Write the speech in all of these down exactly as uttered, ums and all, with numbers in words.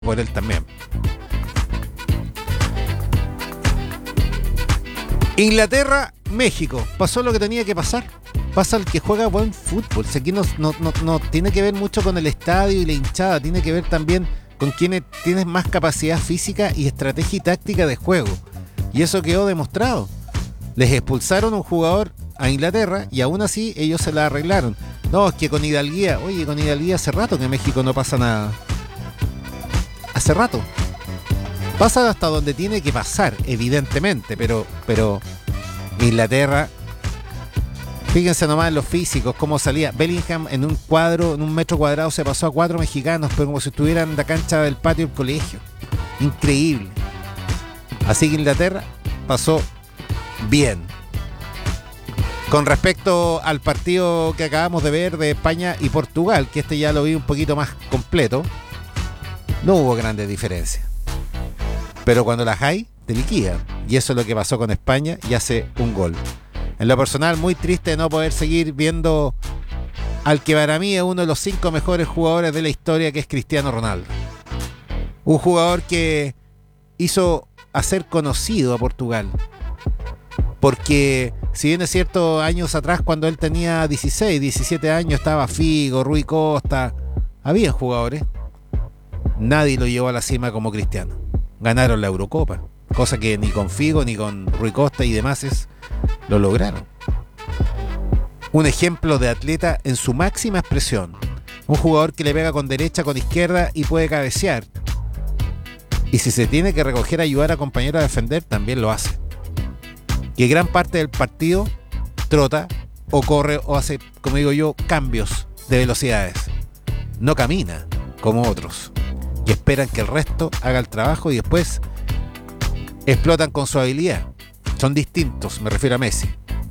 por él también. Inglaterra, México. Pasó lo que tenía que pasar. Pasa el que juega buen fútbol. Si aquí no, no, no, no tiene que ver mucho con el estadio y la hinchada. Tiene que ver también con quienes tienen más capacidad física y estrategia y táctica de juego. Y eso quedó demostrado. Les expulsaron a un jugador a Inglaterra y aún así ellos se la arreglaron. No, es que con Hidalguía, oye, con Hidalguía hace rato que en México no pasa nada. Hace rato. Pasa hasta donde tiene que pasar, evidentemente, pero, pero Inglaterra, fíjense nomás en los físicos, cómo salía. Bellingham en un cuadro, en un metro cuadrado se pasó a cuatro mexicanos, pero como si estuvieran en la cancha del patio del colegio. Increíble. Así que Inglaterra pasó bien. Con respecto al partido que acabamos de ver de España y Portugal, que este ya lo vi un poquito más completo, no hubo grandes diferencias. Pero cuando las hay, te liquidan. Y eso es lo que pasó con España y hace un gol. En lo personal, muy triste no poder seguir viendo al que para mí es uno de los cinco mejores jugadores de la historia, que es Cristiano Ronaldo. Un jugador que hizo hacer conocido a Portugal. Porque si bien es cierto, años atrás, cuando él tenía dieciséis, diecisiete años, estaba Figo, Rui Costa, había jugadores, nadie lo llevó a la cima como Cristiano. Ganaron la Eurocopa, cosa que ni con Figo, ni con Rui Costa y demás es, lo lograron. Un ejemplo de atleta en su máxima expresión. Un jugador que le pega con derecha, con izquierda y puede cabecear. Y si se tiene que recoger, ayudar a compañeros a defender, también lo hace. Que gran parte del partido trota o corre o hace, como digo yo, cambios de velocidades. No camina como otros, que esperan que el resto haga el trabajo y después explotan con su habilidad. Son distintos, me refiero a Messi.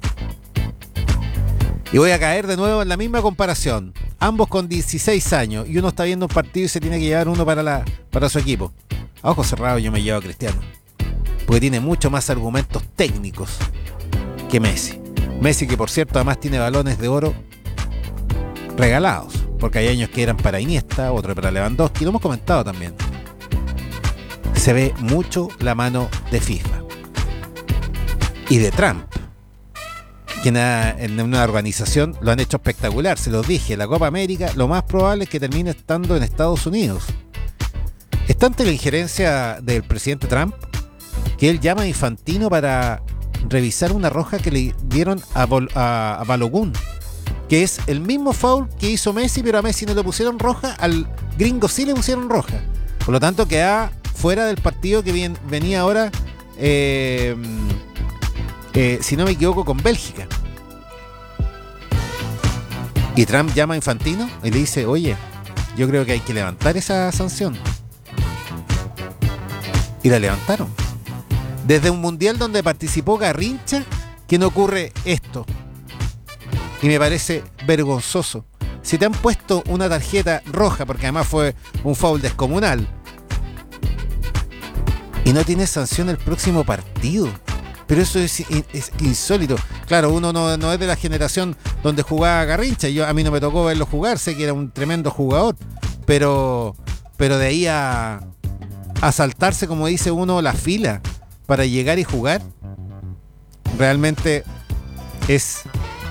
Y voy a caer de nuevo en la misma comparación. Ambos con dieciséis años y uno está viendo un partido y se tiene que llevar uno para, la, para su equipo. A ojos cerrados yo me llevo a Cristiano, porque tiene mucho más argumentos técnicos que Messi. Messi, que por cierto además tiene balones de oro regalados, porque hay años que eran para Iniesta, otro para Lewandowski, lo hemos comentado también. Se ve mucho la mano de FIFA y de Trump, que en una organización lo han hecho espectacular. Se los dije, la Copa América lo más probable es que termine estando en Estados Unidos. Está ante la injerencia del presidente Trump, que él llama a Infantino para revisar una roja que le dieron a, Bol- a, a Balogun, que es el mismo foul que hizo Messi, pero a Messi no le pusieron roja, al gringo sí le pusieron roja. Por lo tanto, queda fuera del partido que bien, venía ahora, eh, eh, si no me equivoco, con Bélgica. Y Trump llama a Infantino y le dice, oye, yo creo que hay que levantar esa sanción. Y la levantaron. Desde un mundial donde participó Garrincha, que no ocurre esto. Y me parece vergonzoso. Si te han puesto una tarjeta roja, porque además fue un foul descomunal, y no tienes sanción el próximo partido, pero eso es, es insólito. Claro, uno no, no es de la generación donde jugaba Garrincha. Yo, a mí no me tocó verlo jugar, sé que era un tremendo jugador, pero, pero de ahí a, a saltarse, como dice uno, la fila para llegar y jugar, realmente es,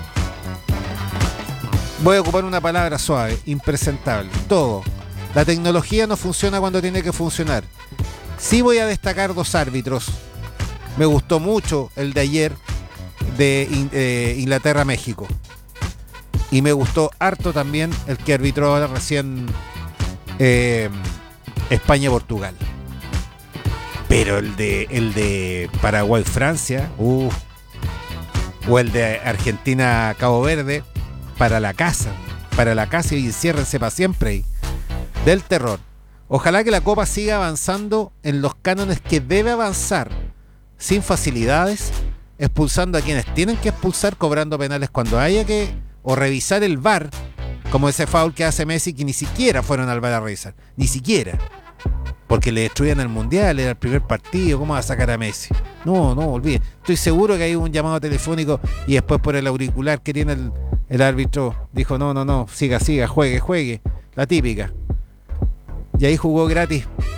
voy a ocupar una palabra suave, impresentable. Todo. La tecnología no funciona cuando tiene que funcionar. Sí voy a destacar dos árbitros. Me gustó mucho el de ayer de eh, Inglaterra-México. Y me gustó harto también el que arbitró ahora recién eh, España-Portugal. Pero el de el de Paraguay-Francia, uh, o el de Argentina-Cabo Verde, para la casa, para la casa y enciérrense para siempre ahí. Del terror. Ojalá que la Copa siga avanzando en los cánones que debe avanzar, sin facilidades, expulsando a quienes tienen que expulsar, cobrando penales cuando haya que, o revisar el V A R, como ese foul que hace Messi, que ni siquiera fueron al V A R a revisar, ni siquiera. Porque le destruían el mundial, era el primer partido, ¿cómo va a sacar a Messi? No, no, olviden. Estoy seguro que hay un llamado telefónico y después por el auricular que tiene el, el árbitro, dijo, no, no, no, siga, siga, juegue, juegue. La típica. y ahí jugó gratis